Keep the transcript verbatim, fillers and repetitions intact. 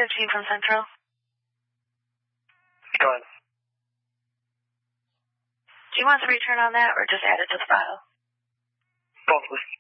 thirteen from Central. Go ahead. Do you want the return on that or just add it to the file? Both, please.